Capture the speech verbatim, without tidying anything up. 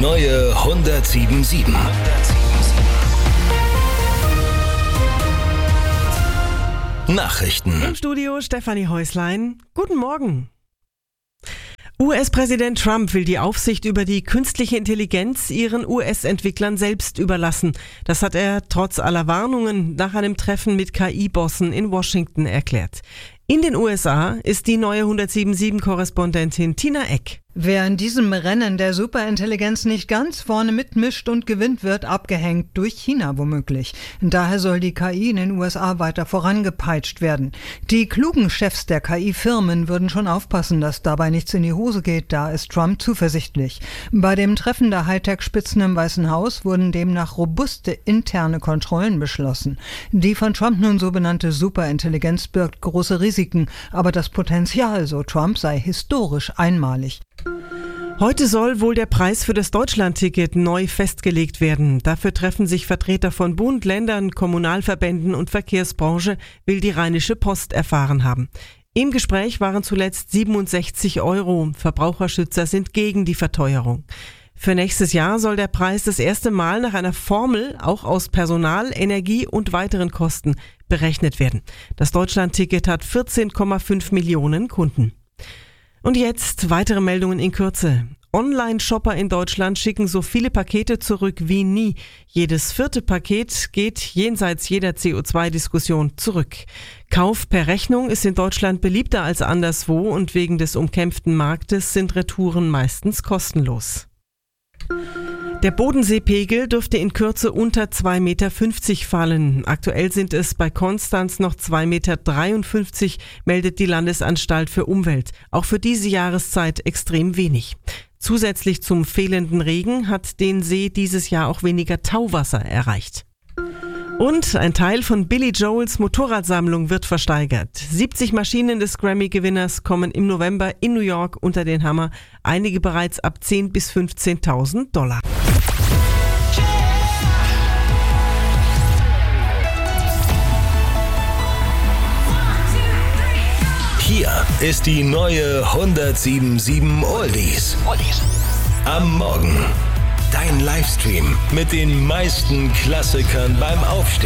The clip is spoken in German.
neue hundertsieben Komma sieben. Nachrichten. Im Studio Stefanie Häuslein. Guten Morgen. U S-Präsident Trump will die Aufsicht über die künstliche Intelligenz ihren U S-Entwicklern selbst überlassen. Das hat er trotz aller Warnungen nach einem Treffen mit K I-Bossen in Washington erklärt. In den U S A ist die neue hundertsieben Komma sieben-Korrespondentin Tina Eck. Wer in diesem Rennen der Superintelligenz nicht ganz vorne mitmischt und gewinnt, wird abgehängt, durch China womöglich. Daher soll die K I in den U S A weiter vorangepeitscht werden. Die klugen Chefs der K I-Firmen würden schon aufpassen, dass dabei nichts in die Hose geht, da ist Trump zuversichtlich. Bei dem Treffen der Hightech-Spitzen im Weißen Haus wurden demnach robuste interne Kontrollen beschlossen. Die von Trump nun so benannte Superintelligenz birgt große Risiken, aber das Potenzial, so Trump, sei historisch einmalig. Heute soll wohl der Preis für das Deutschlandticket neu festgelegt werden. Dafür treffen sich Vertreter von Bund, Ländern, Kommunalverbänden und Verkehrsbranche, will die Rheinische Post erfahren haben. Im Gespräch waren zuletzt siebenundsechzig Euro. Verbraucherschützer sind gegen die Verteuerung. Für nächstes Jahr soll der Preis das erste Mal nach einer Formel auch aus Personal, Energie und weiteren Kosten berechnet werden. Das Deutschlandticket hat vierzehn Komma fünf Millionen Kunden. Und jetzt weitere Meldungen in Kürze. Online-Shopper in Deutschland schicken so viele Pakete zurück wie nie. Jedes vierte Paket geht jenseits jeder C O zwei Diskussion zurück. Kauf per Rechnung ist in Deutschland beliebter als anderswo und wegen des umkämpften Marktes sind Retouren meistens kostenlos. Der Bodenseepegel dürfte in Kürze unter zwei Komma fünfzig Meter fallen. Aktuell sind es bei Konstanz noch zwei Komma dreiundfünfzig Meter, meldet die Landesanstalt für Umwelt. Auch für diese Jahreszeit extrem wenig. Zusätzlich zum fehlenden Regen hat den See dieses Jahr auch weniger Tauwasser erreicht. Und ein Teil von Billy Joels Motorradsammlung wird versteigert. siebzig Maschinen des Grammy-Gewinners kommen im November in New York unter den Hammer. Einige bereits ab zehntausend bis fünfzehntausend Dollar. Hier ist die neue hundertsieben Komma sieben Oldies. Am Morgen. Dein Livestream mit den meisten Klassikern beim Aufstehen.